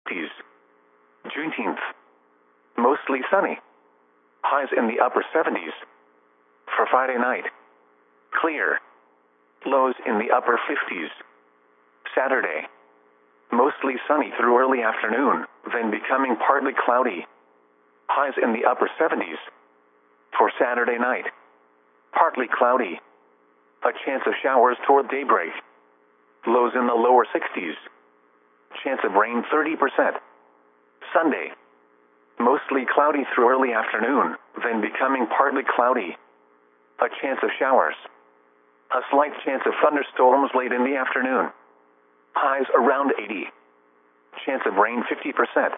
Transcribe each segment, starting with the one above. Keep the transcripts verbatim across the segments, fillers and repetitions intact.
fifties. Juneteenth. Mostly sunny. Highs in the upper seventies. For Friday night. Clear. Lows in the upper fifties. Saturday. Mostly sunny through early afternoon, then becoming partly cloudy. Highs in the upper seventies. For Saturday night. Partly cloudy. A chance of showers toward daybreak. Lows in the lower sixties. Chance of rain thirty percent. Sunday. Mostly cloudy through early afternoon, then becoming partly cloudy. A chance of showers. A slight chance of thunderstorms late in the afternoon. Highs around eighty. Chance of rain fifty percent.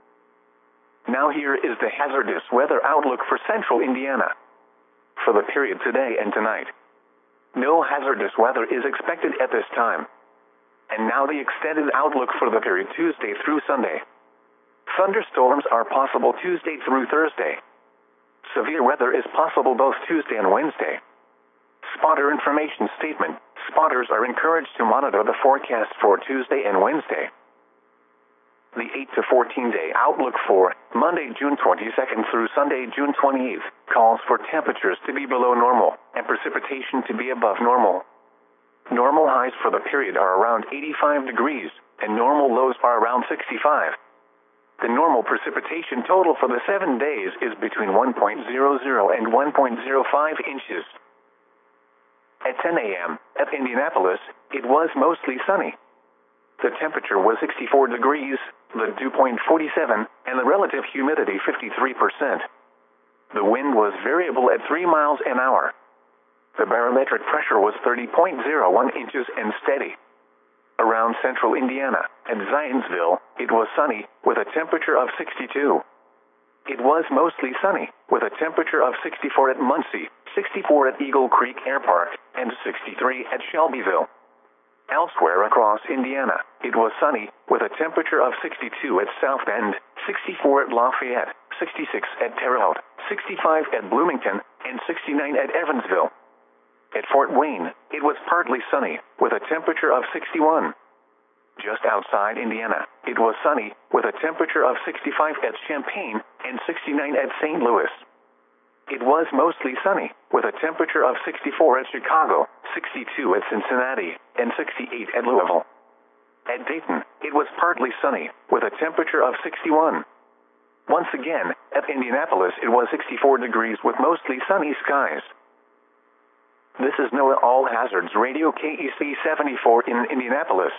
Now here is the hazardous weather outlook for central Indiana. For the period today and tonight. No hazardous weather is expected at this time. And now the extended outlook for the period Tuesday through Sunday. Thunderstorms are possible Tuesday through Thursday. Severe weather is possible both Tuesday and Wednesday. Spotter information statement. Spotters are encouraged to monitor the forecast for Tuesday and Wednesday. The eight to fourteen day outlook for Monday, June twenty-second through Sunday, June twenty-eighth, calls for temperatures to be below normal and precipitation to be above normal. Normal highs for the period are around eighty-five degrees, and normal lows are around sixty-five. The normal precipitation total for the seven days is between one point zero zero and one point zero five inches. At ten a m at Indianapolis, it was mostly sunny. The temperature was sixty-four degrees, the dew point forty-seven, and the relative humidity fifty-three percent. The wind was variable at three miles an hour. The barometric pressure was thirty point zero one inches and steady. Around central Indiana and Zionsville, it was sunny, with a temperature of sixty-two. It was mostly sunny, with a temperature of sixty-four at Muncie, sixty-four at Eagle Creek Air Park, and sixty-three at Shelbyville. Elsewhere across Indiana, it was sunny, with a temperature of sixty-two at South Bend, sixty-four at Lafayette, sixty-six at Terre Haute, sixty-five at Bloomington, and sixty-nine at Evansville. At Fort Wayne, it was partly sunny, with a temperature of sixty-one. Just outside Indiana, it was sunny, with a temperature of sixty-five at Champaign and sixty-nine at Saint Louis. It was mostly sunny, with a temperature of sixty-four at Chicago, sixty-two at Cincinnati, and sixty-eight at Louisville. At Dayton, it was partly sunny, with a temperature of sixty-one. Once again, at Indianapolis it was sixty-four degrees with mostly sunny skies. This is NOAA All Hazards Radio K E C seventy-four in Indianapolis.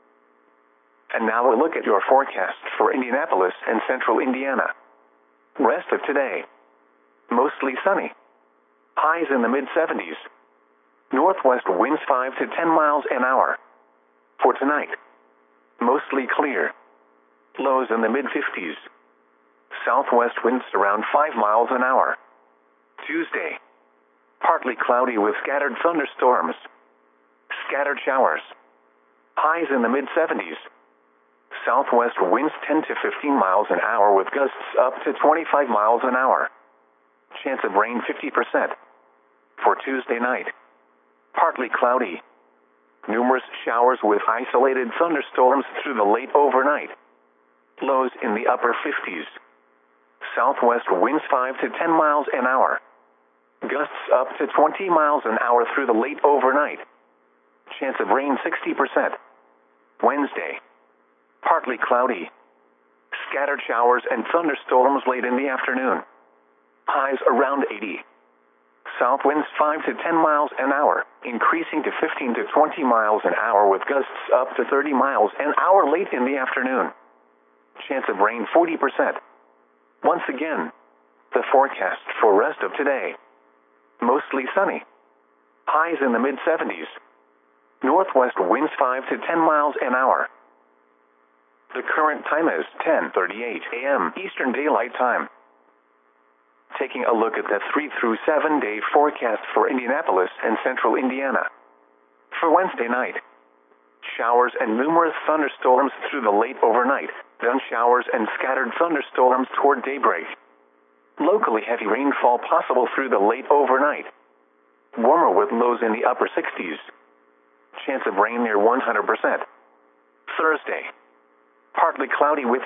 And now a look at your forecast for Indianapolis and central Indiana. Rest of today. Mostly sunny. Highs in the mid seventies. Northwest winds five to ten miles an hour. For tonight. Mostly clear. Lows in the mid fifties. Southwest winds around five miles an hour. Tuesday. Partly cloudy with scattered thunderstorms. Scattered showers. Highs in the mid seventies. Southwest winds ten to fifteen miles an hour with gusts up to twenty-five miles an hour. Chance of rain fifty percent. For Tuesday night. Partly cloudy. Numerous showers with isolated thunderstorms through the late overnight. Lows in the upper fifties. Southwest winds five to ten miles an hour. Gusts up to twenty miles an hour through the late overnight. Chance of rain sixty percent. Wednesday. Partly cloudy. Scattered showers and thunderstorms late in the afternoon. Highs around eighty. South winds five to ten miles an hour, increasing to fifteen to twenty miles an hour with gusts up to thirty miles an hour late in the afternoon. Chance of rain forty percent. Once again, the forecast for rest of today. Mostly sunny. Highs in the mid seventies. Northwest winds five to ten miles an hour. The current time is ten thirty-eight a m Eastern Daylight Time. Taking a look at the three through seven day forecast for Indianapolis and central Indiana. For Wednesday night, showers and numerous thunderstorms through the late overnight, then showers and scattered thunderstorms toward daybreak. Locally heavy rainfall possible through the late overnight. Warmer with lows in the upper sixties. Chance of rain near one hundred percent. Thursday, partly cloudy with